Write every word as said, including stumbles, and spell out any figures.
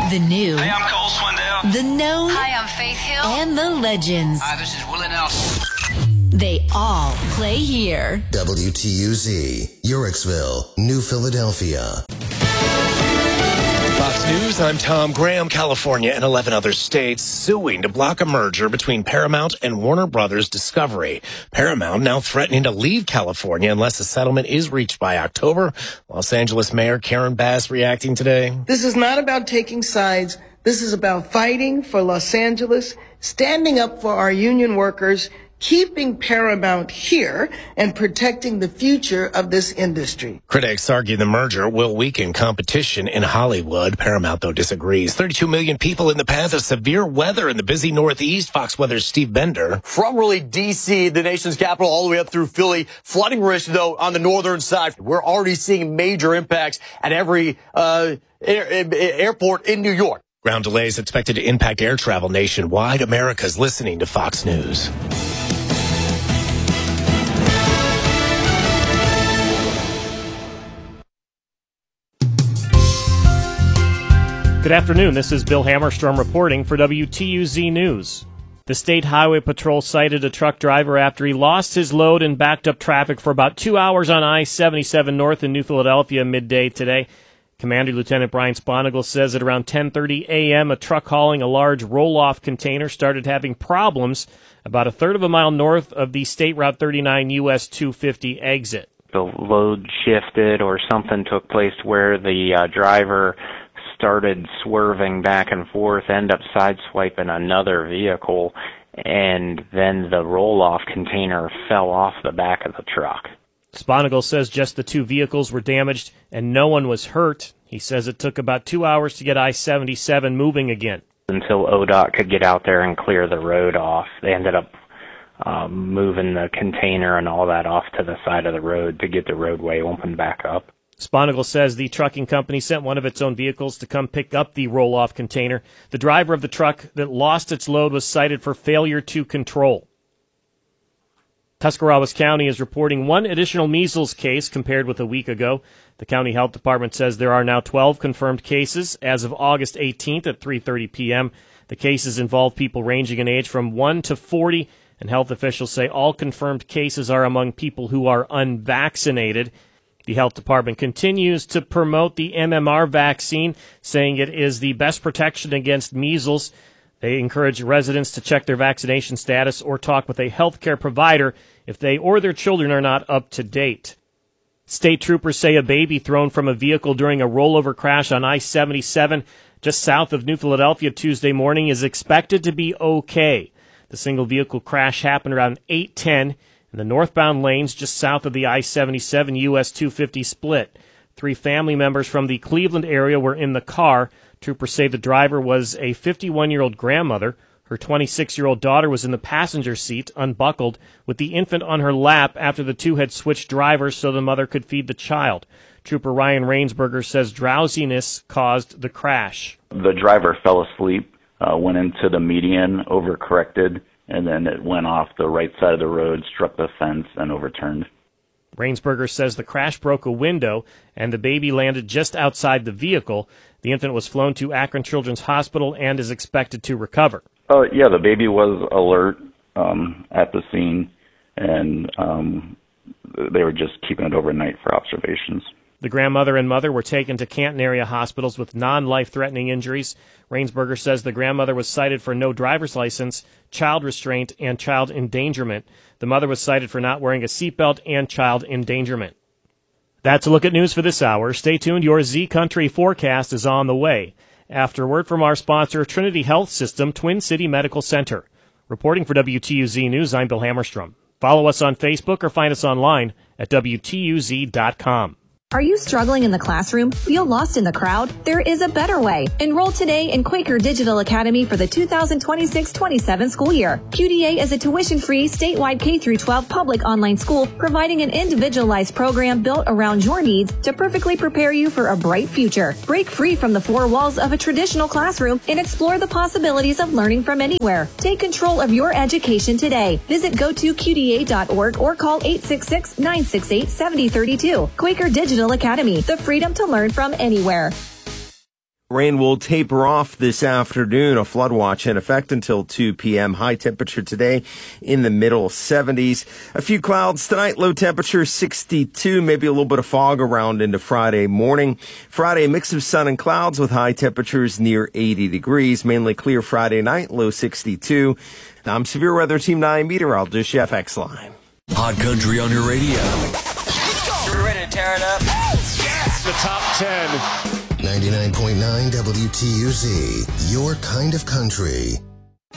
The new. Hey, I'm Cole Swindell. The known. Hi, I'm Faith Hill. And the legends. Hi, this is Willie Nelson. They all play here. W T U Z, Uricksville, New Philadelphia. Fox News, I'm Tom Graham. California and eleven other states suing to block a merger between Paramount and Warner Brothers Discovery. Paramount now threatening to leave California unless a settlement is reached by October. Los Angeles Mayor Karen Bass reacting today. This is not about taking sides. This is about fighting for Los Angeles, standing up for our union workers, keeping Paramount here, and protecting the future of this industry. Critics argue the merger will weaken competition in Hollywood. Paramount, though, disagrees. thirty-two million people in the path of severe weather in the busy Northeast. Fox Weather's Steve Bender. From really D C, the nation's capital, all the way up through Philly. Flooding risk, though, on the northern side. We're already seeing major impacts at every uh, air, airport in New York. Ground delays expected to impact air travel nationwide. America's listening to Fox News. Good afternoon. This is Bill Hammerstrom reporting for W T U Z News. The State Highway Patrol cited a truck driver after he lost his load and backed up traffic for about two hours on I seventy-seven North in New Philadelphia midday today. Commander Lieutenant Brian Sponigal says at around ten thirty a.m., a truck hauling a large roll-off container started having problems about a third of a mile north of the State Route thirty-nine U S two fifty exit. The load shifted or something took place where the uh, driver started swerving back and forth, end up sideswiping another vehicle, and then the roll-off container fell off the back of the truck. Sponigal says just the two vehicles were damaged and no one was hurt. He says it took about two hours to get I seventy-seven moving again. Until O D O T could get out there and clear the road off, they ended up um, moving the container and all that off to the side of the road to get the roadway opened back up. Sponigal says the trucking company sent one of its own vehicles to come pick up the roll-off container. The driver of the truck that lost its load was cited for failure to control. Tuscarawas County is reporting one additional measles case compared with a week ago. The county health department says there are now twelve confirmed cases as of August eighteenth at three thirty p.m. The cases involve people ranging in age from one to forty, and health officials say all confirmed cases are among people who are unvaccinated. The health department continues to promote the M M R vaccine, saying it is the best protection against measles. They encourage residents to check their vaccination status or talk with a healthcare provider if they or their children are not up to date. State troopers say a baby thrown from a vehicle during a rollover crash on I seventy-seven just south of New Philadelphia Tuesday morning is expected to be okay. The single vehicle crash happened around eight ten in the northbound lanes just south of the I seventy-seven U S two fifty split. Three family members from the Cleveland area were in the car. Troopers say the driver was a fifty-one-year-old grandmother. Her twenty-six-year-old daughter was in the passenger seat, unbuckled, with the infant on her lap after the two had switched drivers so the mother could feed the child. Trooper Ryan Rainsberger says drowsiness caused the crash. The driver fell asleep, uh, went into the median, overcorrected, and then it went off the right side of the road, struck the fence, and overturned. Rainsberger says the crash broke a window, and the baby landed just outside the vehicle. The infant was flown to Akron Children's Hospital and is expected to recover. Oh, yeah, the baby was alert um, at the scene, and um, they were just keeping it overnight for observations. The grandmother and mother were taken to Canton area hospitals with non-life-threatening injuries. Rainsberger says the grandmother was cited for no driver's license, child restraint, and child endangerment. The mother was cited for not wearing a seatbelt and child endangerment. That's a look at news for this hour. Stay tuned. Your Z Country forecast is on the way. After word from our sponsor, Trinity Health System, Twin City Medical Center. Reporting for W T U Z News, I'm Bill Hammerstrom. Follow us on Facebook or find us online at W T U Z dot com. Are you struggling in the classroom? Feel lost in the crowd? There is a better way. Enroll today in Quaker Digital Academy for the two thousand twenty-six twenty-seven school year. Q D A is a tuition-free, statewide K through twelve public online school providing an individualized program built around your needs to perfectly prepare you for a bright future. Break free from the four walls of a traditional classroom and explore the possibilities of learning from anywhere. Take control of your education today. Visit go to Q D A dot org or call eight six six, nine six eight, seven zero three two. Quaker Digital Academy, the freedom to learn from anywhere. Rain will taper off this afternoon. A flood watch in effect until two p.m. High temperature today in the middle seventies. A few clouds tonight. Low temperature sixty-two. Maybe a little bit of fog around into Friday morning. Friday, a mix of sun and clouds with high temperatures near eighty degrees. Mainly clear Friday night. Low sixty-two. I'm Severe Weather Team nine meteorologist Jeff Exline. Hot Country on your radio. You're ready to tear it up? Yes! The top ten. ninety-nine point nine W T U Z, your kind of country.